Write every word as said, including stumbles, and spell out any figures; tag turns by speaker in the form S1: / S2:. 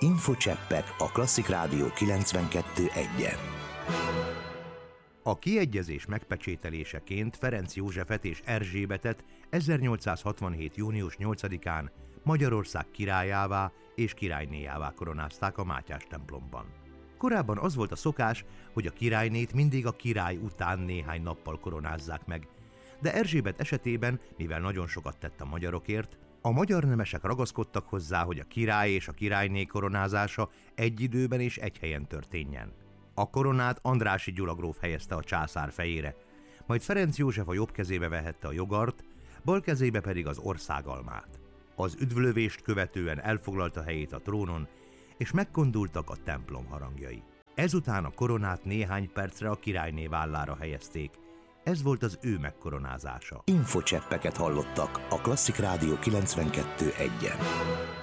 S1: Infocseppek a Klasszik Rádió kilencvenkettő egyen.
S2: A kiegyezés megpecsételéseként Ferenc Józsefet és Erzsébetet ezernyolcszázhatvanhét. június nyolcadikán Magyarország királyává és királynéjává koronázták a Mátyás templomban. Korábban az volt a szokás, hogy a királynét mindig a király után néhány nappal koronázzák meg, de Erzsébet esetében, mivel nagyon sokat tett a magyarokért, a magyar nemesek ragaszkodtak hozzá, hogy a király és a királyné koronázása egy időben és egy helyen történjen. A koronát Andrássy Gyula gróf helyezte a császár fejére, majd Ferenc József a jobb kezébe vehette a jogart, bal kezébe pedig az országalmát. Az üdvlövést követően elfoglalta helyét a trónon, és megkondultak a templom harangjai. Ezután a koronát néhány percre a királyné vállára helyezték. Ez volt az ő megkoronázása.
S1: Infocseppeket hallottak a Klasszik Rádió kilencvenkettő egyen.